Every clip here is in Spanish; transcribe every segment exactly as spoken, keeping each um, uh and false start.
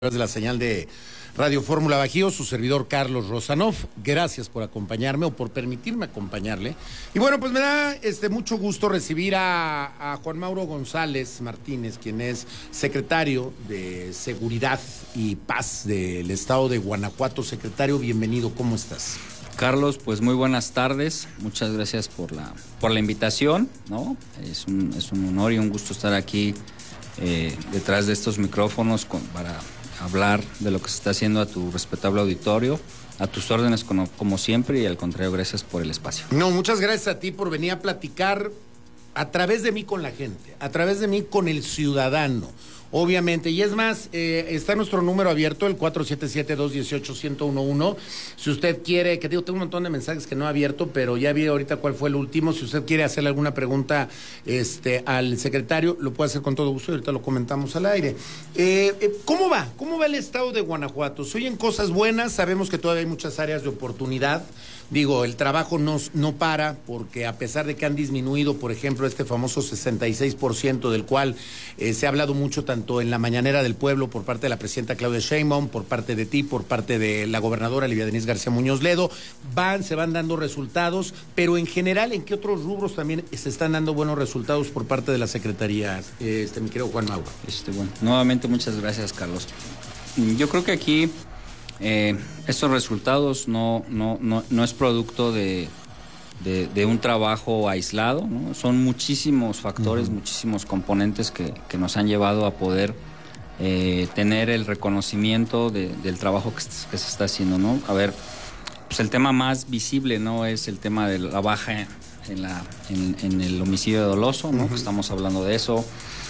de la señal de Radio Fórmula Bajío, su servidor Carlos Rosanov. Gracias por acompañarme o por permitirme acompañarle. Y bueno, pues me da este, mucho gusto recibir a, a Juan Mauro González Martínez, quien es secretario de Seguridad y Paz del Estado de Guanajuato. Secretario, bienvenido, ¿cómo estás? Carlos, pues muy buenas tardes, muchas gracias por la, por la invitación, ¿no? Es un, es un honor y un gusto estar aquí eh, detrás de estos micrófonos con, para hablar de lo que se está haciendo a tu respetable auditorio, a tus órdenes como, como siempre, y al contrario, gracias por el espacio. No, muchas gracias a ti por venir a platicar a través de mí con la gente, a través de mí con el ciudadano, obviamente. Y es más, eh, está nuestro número abierto, el cuatro siete siete, dos uno ocho, uno cero uno uno. Si usted quiere, que digo, tengo un montón de mensajes que no he abierto, pero ya vi ahorita cuál fue el último. Si usted quiere hacerle alguna pregunta este, al secretario, lo puede hacer con todo gusto y ahorita lo comentamos al aire. Eh, eh, ¿Cómo va? ¿Cómo va el estado de Guanajuato? ¿Se oyen cosas buenas? Sabemos que todavía hay muchas áreas de oportunidad. Digo, el trabajo no, no para, porque a pesar de que han disminuido, por ejemplo, este famoso sesenta y seis por ciento del cual eh, se ha hablado mucho tanto en la Mañanera del Pueblo por parte de la presidenta Claudia Sheinbaum, por parte de ti, por parte de la gobernadora Livia Denise García Muñoz Ledo, van, se van dando resultados, pero en general, ¿en qué otros rubros también se están dando buenos resultados por parte de la Secretaría, este, mi querido Juan Mauro? Este, bueno, nuevamente muchas gracias, Carlos. Yo creo que aquí Eh, estos resultados no, no, no, no es producto de, de, de un trabajo aislado, ¿no? Son muchísimos factores, uh-huh. muchísimos componentes que, que nos han llevado a poder eh, tener el reconocimiento de, del trabajo que, que se está haciendo, ¿no? A ver, pues el tema más visible, ¿no? Es el tema de la baja en, la, en, en el homicidio doloso, ¿no? Uh-huh. Estamos hablando de eso.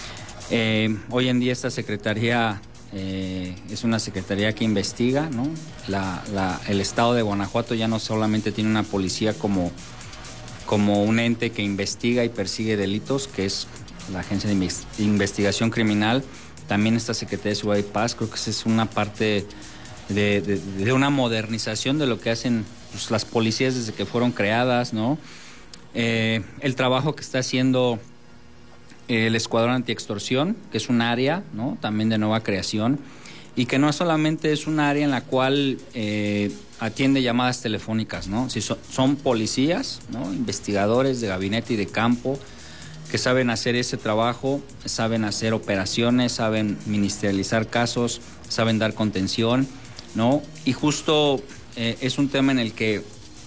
Eh, hoy en día esta secretaría Eh, es una secretaría que investiga, ¿no? La, la, el estado de Guanajuato ya no solamente tiene una policía como, como un ente que investiga y persigue delitos, que es la Agencia de Investigación Criminal. También esta Secretaría de Seguridad y Paz, creo que esa es una parte de, de, de una modernización de lo que hacen pues, las policías desde que fueron creadas, ¿no? Eh, el trabajo que está haciendo el Escuadrón Antiextorsión, que es un área, ¿no? También de nueva creación, y que no solamente es un área en la cual eh, atiende llamadas telefónicas, ¿no? Si son, son policías, ¿no? Investigadores de gabinete y de campo que saben hacer ese trabajo, saben hacer operaciones, saben ministerializar casos, saben dar contención, ¿no? Y justo eh, es un tema en el que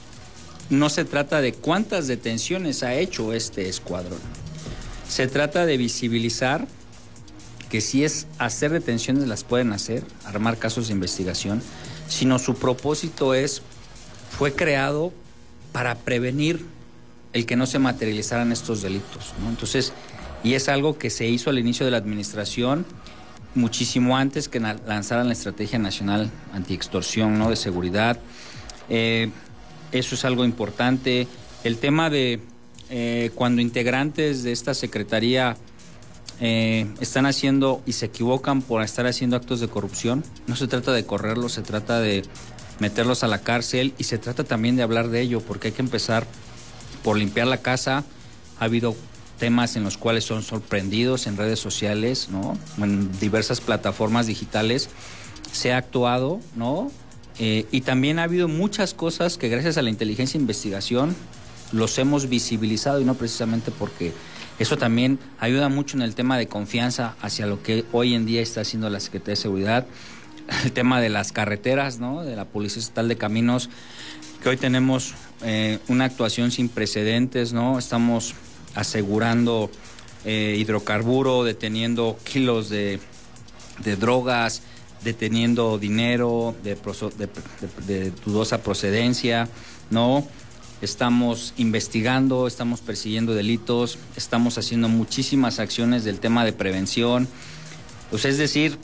no se trata de cuántas detenciones ha hecho este escuadrón. Se trata de visibilizar que si es hacer detenciones las pueden hacer, armar casos de investigación, sino su propósito es, fue creado para prevenir el que no se materializaran estos delitos, ¿no? Entonces, y es algo que se hizo al inicio de la administración, muchísimo antes que lanzaran la Estrategia Nacional Antiextorsión, ¿no? De seguridad. Eh, eso es algo importante. El tema de Eh, cuando integrantes de esta secretaría eh, están haciendo y se equivocan por estar haciendo actos de corrupción, no se trata de correrlos, se trata de meterlos a la cárcel y se trata también de hablar de ello, porque hay que empezar por limpiar la casa. Ha habido temas en los cuales son sorprendidos en redes sociales, ¿no? En diversas plataformas digitales se ha actuado, ¿no? Eh, y también ha habido muchas cosas que gracias a la inteligencia e investigación los hemos visibilizado, y no precisamente porque eso también ayuda mucho en el tema de confianza hacia lo que hoy en día está haciendo la Secretaría de Seguridad, el tema de las carreteras, ¿no? De la Policía Estatal de Caminos, que hoy tenemos eh, una actuación sin precedentes, ¿no? Estamos asegurando eh, hidrocarburo, deteniendo kilos de, de drogas, deteniendo dinero de, de, de, de dudosa procedencia, ¿no? Estamos investigando, estamos persiguiendo delitos, estamos haciendo muchísimas acciones del tema de prevención. Pues es decir,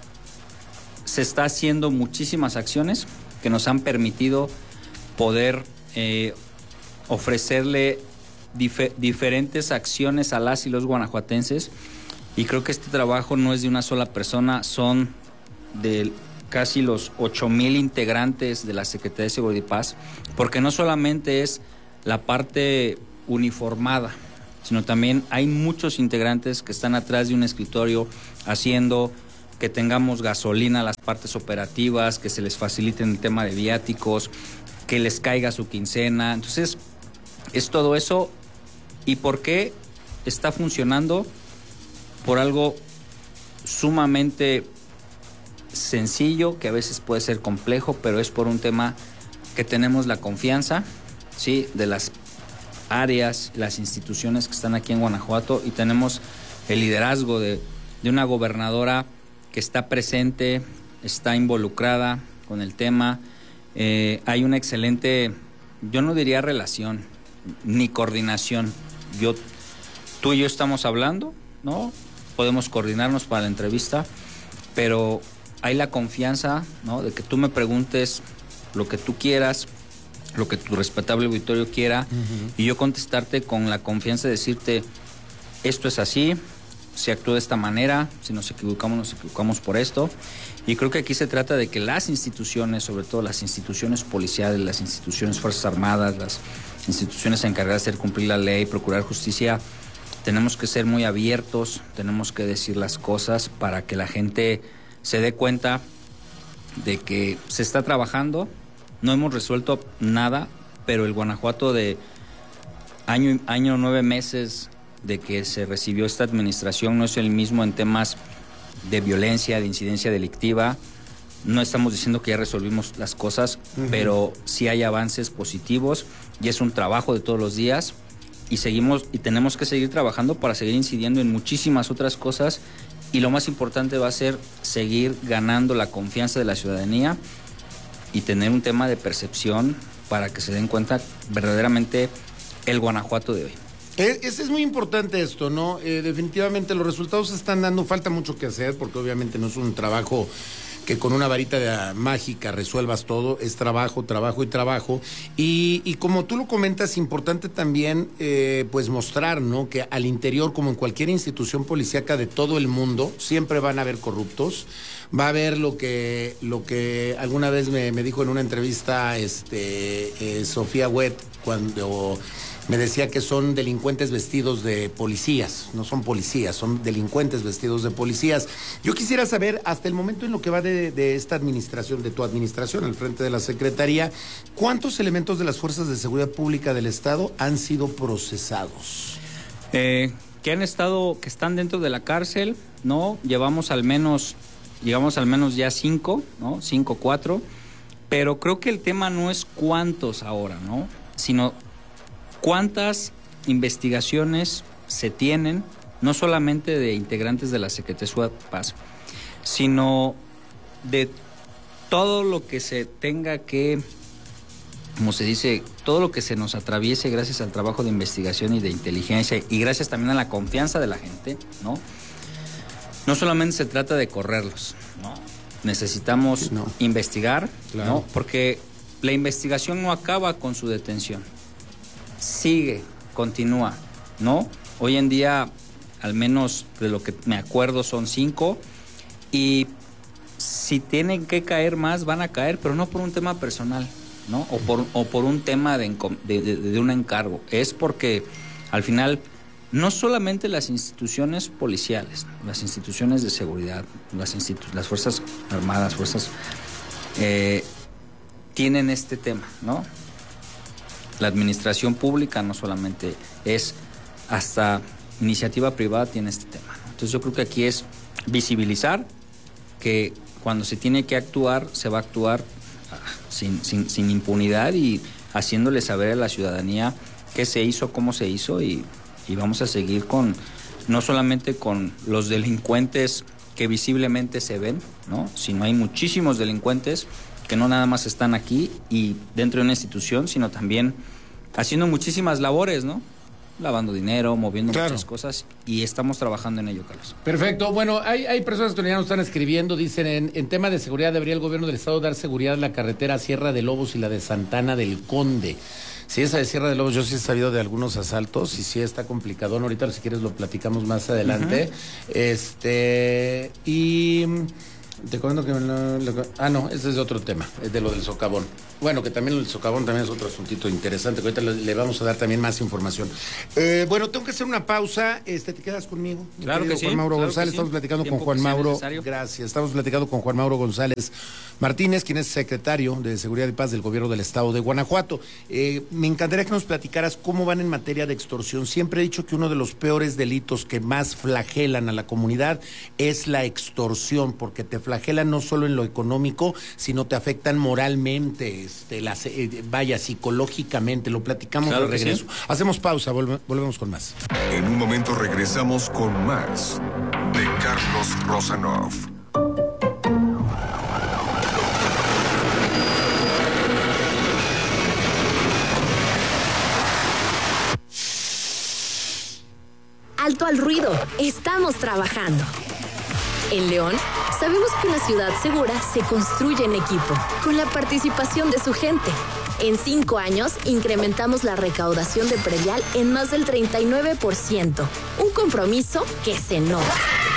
se está haciendo muchísimas acciones que nos han permitido poder eh, ofrecerle dif- diferentes acciones a las y los guanajuatenses. Y creo que este trabajo no es de una sola persona, son de casi los ocho mil integrantes de la Secretaría de Seguridad y Paz, porque no solamente es la parte uniformada, sino también hay muchos integrantes que están atrás de un escritorio haciendo que tengamos gasolina a las partes operativas, que se les facilite el tema de viáticos, que les caiga su quincena. Entonces, es todo eso. ¿Y por qué está funcionando? Por algo sumamente sencillo, que a veces puede ser complejo, pero es por un tema que tenemos la confianza, ¿sí?, de las áreas, las instituciones que están aquí en Guanajuato, y tenemos el liderazgo de, de una gobernadora que está presente, está involucrada con el tema. Eh, hay una excelente, yo no diría relación, ni coordinación. Yo, tú y yo estamos hablando, ¿no? Podemos coordinarnos para la entrevista, pero hay la confianza, ¿no?, de que tú me preguntes lo que tú quieras, lo que tu respetable auditorio quiera, uh-huh. y yo contestarte con la confianza de decirte, esto es así, se actúa de esta manera, si nos equivocamos, nos equivocamos por esto. Y creo que aquí se trata de que las instituciones, sobre todo las instituciones policiales, las instituciones Fuerzas Armadas, las instituciones encargadas de hacer cumplir la ley, procurar justicia, tenemos que ser muy abiertos, tenemos que decir las cosas para que la gente se dé cuenta de que se está trabajando. No hemos resuelto nada, pero el Guanajuato de año, año nueve meses de que se recibió esta administración no es el mismo en temas de violencia, de incidencia delictiva. No estamos diciendo que ya resolvimos las cosas, uh-huh. pero sí hay avances positivos y es un trabajo de todos los días, y seguimos y tenemos que seguir trabajando para seguir incidiendo en muchísimas otras cosas, y lo más importante va a ser seguir ganando la confianza de la ciudadanía y tener un tema de percepción para que se den cuenta verdaderamente el Guanajuato de hoy. Es, es muy importante esto, ¿no? Eh, definitivamente los resultados se están dando, falta mucho que hacer, porque obviamente no es un trabajo que con una varita de, mágica resuelvas todo, es trabajo, trabajo y trabajo. Y, y como tú lo comentas, importante también eh, pues mostrar, ¿no?, que al interior, como en cualquier institución policíaca de todo el mundo, siempre van a haber corruptos. Va a haber lo que lo que alguna vez me, me dijo en una entrevista este eh, Sofía Wet, cuando me decía que son delincuentes vestidos de policías, no son policías, son delincuentes vestidos de policías. Yo quisiera saber, hasta el momento en lo que va de, de esta administración, de tu administración al frente de la Secretaría, ¿cuántos elementos de las Fuerzas de Seguridad Pública del Estado han sido procesados? Eh, que han estado, que están dentro de la cárcel, ¿no? Llevamos al menos, llegamos al menos ya cinco, ¿no? Cinco, cuatro, pero creo que el tema no es cuántos ahora, ¿no?, sino cuántas investigaciones se tienen, no solamente de integrantes de la Secretaría de Paz, sino de todo lo que se tenga que, como se dice, todo lo que se nos atraviese gracias al trabajo de investigación y de inteligencia, y gracias también a la confianza de la gente, ¿no? No solamente se trata de correrlos, ¿no? Necesitamos no. investigar, claro. ¿no? Porque la investigación no acaba con su detención. Sigue, continúa, ¿no? Hoy en día, al menos de lo que me acuerdo, son cinco, y si tienen que caer más, van a caer, pero no por un tema personal, ¿no? O por, o por un tema de, de, de, de un encargo. Es porque, al final, no solamente las instituciones policiales, las instituciones de seguridad, las, institu- las Fuerzas Armadas, Fuerzas, eh, tienen este tema, ¿no? La administración pública no solamente es, hasta iniciativa privada tiene este tema, ¿no? Entonces yo creo que aquí es visibilizar que cuando se tiene que actuar, se va a actuar sin, sin, sin impunidad, y haciéndole saber a la ciudadanía qué se hizo, cómo se hizo, y, y vamos a seguir con, no solamente con los delincuentes que visiblemente se ven, ¿no?, sino hay muchísimos delincuentes que no nada más están aquí y dentro de una institución, sino también haciendo muchísimas labores, ¿no? Lavando dinero, moviendo claro. muchas cosas, y estamos trabajando en ello, Carlos. Perfecto. Bueno, hay, hay personas que ya nos están escribiendo, dicen, en, en tema de seguridad, ¿debería el gobierno del Estado dar seguridad a la carretera Sierra de Lobos y la de Santana del Conde? Sí, esa de Sierra de Lobos, yo sí he sabido de algunos asaltos y sí está complicado. Ahorita, si quieres, lo platicamos más adelante. Uh-huh. Este, y Te comento que... No, lo, ah, no, ese es de otro tema, es de lo del socavón. Bueno, que también el socavón también es otro asuntito interesante, que ahorita le, le vamos a dar también más información. Eh, bueno, tengo que hacer una pausa. Este, ¿te quedas conmigo? Claro que sí. Juan Mauro claro González, sí. estamos platicando Tiempo con Juan que sea Mauro. necesario. Gracias, estamos platicando con Juan Mauro González Martínez, quien es secretario de Seguridad y Paz del Gobierno del Estado de Guanajuato. Eh, me encantaría que nos platicaras cómo van en materia de extorsión. Siempre he dicho que uno de los peores delitos que más flagelan a la comunidad es la extorsión, porque te flagelan no solo en lo económico, sino te afectan moralmente, este, las, eh, vaya, psicológicamente. Lo platicamos Claro de que regreso. sí. Hacemos pausa, volve, volvemos con más. En un momento regresamos con más de Carlos Rosanov. Alto al ruido, estamos trabajando. En León, sabemos que una ciudad segura se construye en equipo, con la participación de su gente. En cinco años, incrementamos la recaudación de predial en más del treinta y nueve por ciento. Un compromiso que se nota.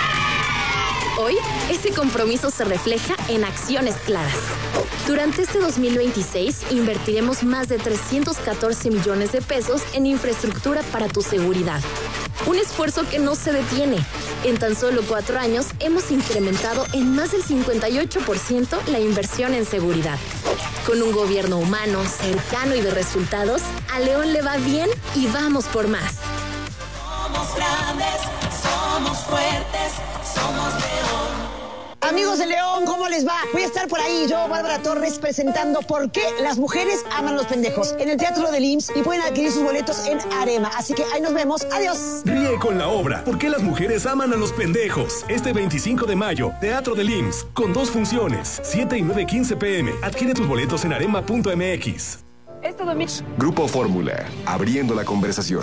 Hoy, ese compromiso se refleja en acciones claras. Durante este dos mil veintiséis, invertiremos más de trescientos catorce millones de pesos en infraestructura para tu seguridad. Un esfuerzo que no se detiene. En tan solo cuatro años, hemos incrementado en más del cincuenta y ocho por ciento la inversión en seguridad. Con un gobierno humano, cercano y de resultados, a León le va bien y vamos por más. Somos grandes, somos fuertes, somos León. Amigos de León, ¿cómo les va? Voy a estar por ahí, yo, Bárbara Torres, presentando por qué las mujeres aman los pendejos en el Teatro del I M S S y pueden adquirir sus boletos en Arema. Así que ahí nos vemos. Adiós. Ríe con la obra ¿Por qué las mujeres aman a los pendejos? Este veinticinco de mayo, Teatro del I M S S, con dos funciones, siete y nueve quince pm. Adquiere tus boletos en arema punto m x. Este domingo. Grupo Fórmula, abriendo la conversación.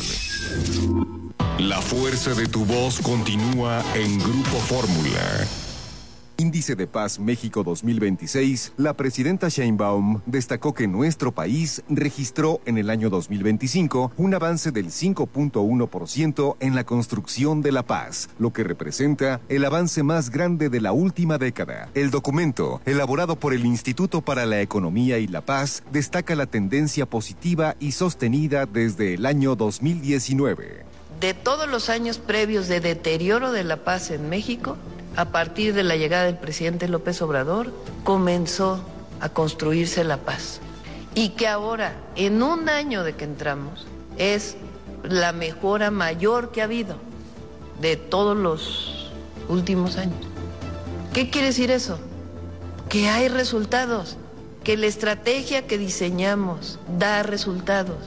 La fuerza de tu voz continúa en Grupo Fórmula. Índice de Paz México dos mil veintiséis, la presidenta Sheinbaum destacó que nuestro país registró en el año dos mil veinticinco un avance del cinco punto uno por ciento en la construcción de la paz, lo que representa el avance más grande de la última década. El documento, elaborado por el Instituto para la Economía y la Paz, destaca la tendencia positiva y sostenida desde el año dos mil diecinueve. De todos los años previos de deterioro de la paz en México, a partir de la llegada del presidente López Obrador, comenzó a construirse la paz. Y que ahora, en un año de que entramos, es la mejora mayor que ha habido de todos los últimos años. ¿Qué quiere decir eso? Que hay resultados, que la estrategia que diseñamos da resultados.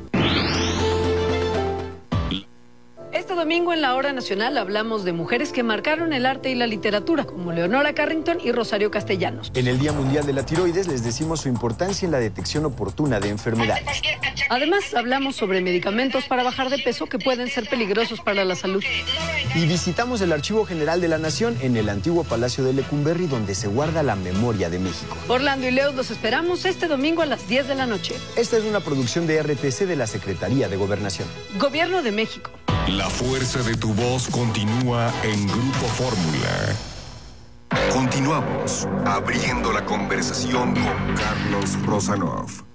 Este domingo en la Hora Nacional hablamos de mujeres que marcaron el arte y la literatura, como Leonora Carrington y Rosario Castellanos. En el Día Mundial de la Tiroides les decimos su importancia en la detección oportuna de enfermedades. Además, hablamos sobre medicamentos para bajar de peso que pueden ser peligrosos para la salud. Y visitamos el Archivo General de la Nación en el antiguo Palacio de Lecumberri, donde se guarda la memoria de México. Orlando y Leo los esperamos este domingo a las diez de la noche. Esta es una producción de R T C de la Secretaría de Gobernación. Gobierno de México. La fuerza de tu voz continúa en Grupo Fórmula. Continuamos abriendo la conversación con Carlos Rosanov.